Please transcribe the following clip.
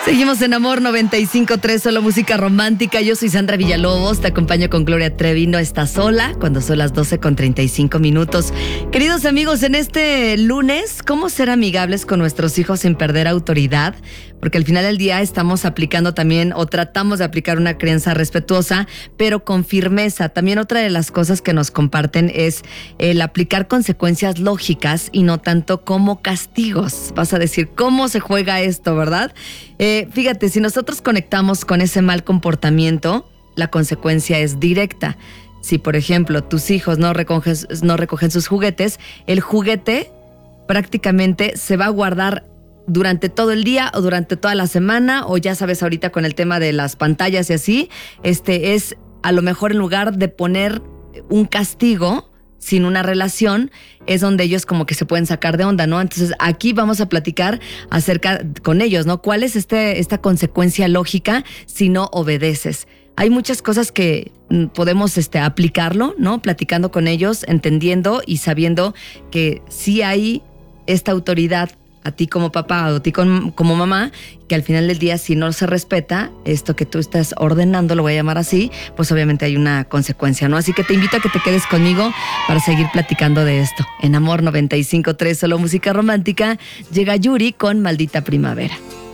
Seguimos en Amor 95.3, solo música romántica. Yo soy Sandra Villalobos, te acompaño con Gloria Trevi. No estás sola cuando son las 12:35. Queridos amigos, en este lunes, ¿cómo ser amigables con nuestros hijos sin perder autoridad? Porque al final del día estamos aplicando también, o tratamos de aplicar una crianza respetuosa, pero con firmeza. También otra de las cosas que nos comparten es el aplicar consecuencias lógicas y no tanto como castigos. Vas a decir, ¿cómo se juega esto, verdad? Fíjate, si nosotros conectamos con ese mal comportamiento, la consecuencia es directa. Si, por ejemplo, tus hijos no recogen sus juguetes, el juguete prácticamente se va a guardar durante todo el día o durante toda la semana, o ya sabes ahorita con el tema de las pantallas y así, es a lo mejor en lugar de poner un castigo sin una relación, es donde ellos como que se pueden sacar de onda, ¿no? Entonces aquí vamos a platicar acerca con ellos, ¿no? ¿Cuál es esta consecuencia lógica si no obedeces? Hay muchas cosas que podemos aplicarlo, ¿no? Platicando con ellos, entendiendo y sabiendo que sí hay esta autoridad a ti como papá o a ti como mamá, que al final del día, si no se respeta esto que tú estás ordenando, lo voy a llamar así, pues obviamente hay una consecuencia, ¿no? Así que te invito a que te quedes conmigo para seguir platicando de esto. En Amor 95.3, solo música romántica, llega Yuri con Maldita Primavera.